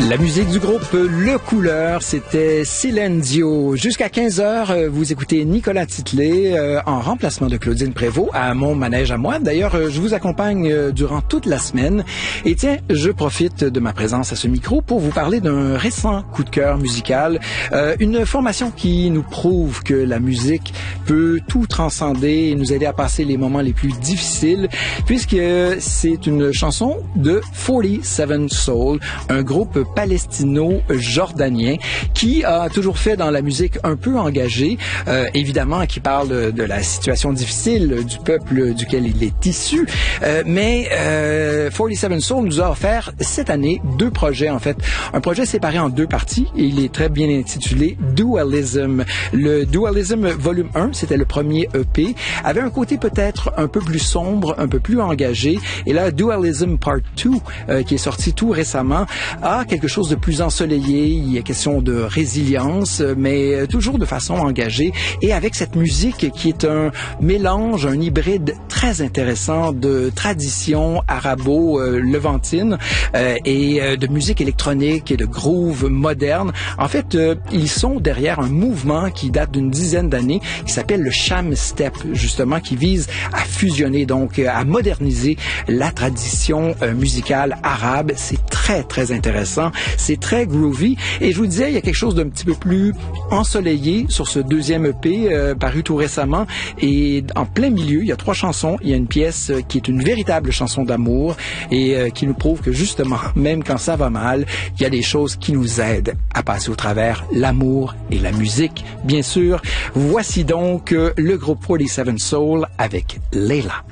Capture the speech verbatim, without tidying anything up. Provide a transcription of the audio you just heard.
La musique du groupe Le Couleur, c'était Silencio. Jusqu'à quinze heures, vous écoutez Nicolas Titley euh, en remplacement de Claudine Prévost à mon manège à moi. D'ailleurs, je vous accompagne durant toute la semaine. Et tiens, je profite de ma présence à ce micro pour vous parler d'un récent coup de cœur musical. Euh, une formation qui nous prouve que la musique peut tout transcender et nous aider à passer les moments les plus difficiles, puisque c'est une chanson de forty-seven Soul, un groupe palestino-jordanien qui a toujours fait dans la musique un peu engagée, euh, évidemment qui parle de la situation difficile du peuple duquel il est issu, euh, mais euh, forty-seven Soul nous a offert cette année deux projets en fait, un projet séparé en deux parties et il est très bien intitulé Dualism. Le Dualism volume un, c'était le premier E P, avait un côté peut-être un peu plus sombre, un peu plus engagé, et là Dualism Part deux, euh, qui est sorti tout récemment, a quelque chose de plus ensoleillé. Il y a question de résilience, mais toujours de façon engagée et avec cette musique qui est un mélange, un hybride très intéressant de tradition arabo-levantine euh, et euh, de musique électronique et de groove moderne. En fait, euh, ils sont derrière un mouvement qui date d'une dizaine d'années qui s'appelle le Sham Step, justement, qui vise à fusionner, donc à moderniser la tradition euh, musicale arabe. C'est très, très intéressant. C'est très groovy. Et je vous disais, il y a quelque chose d'un petit peu plus ensoleillé sur ce deuxième E P euh, paru tout récemment. Et en plein milieu, il y a trois chansons. Il y a une pièce euh, qui est une véritable chanson d'amour et euh, qui nous prouve que justement, même quand ça va mal, il y a des choses qui nous aident à passer au travers l'amour et la musique, bien sûr. Voici donc euh, le groupe forty-seven Soul avec Leila.